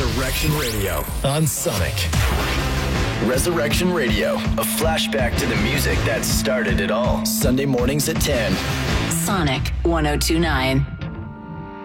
Resurrection Radio on Sonic. Resurrection Radio, a flashback to the music that started it all. Sunday mornings at 10. Sonic 102.9.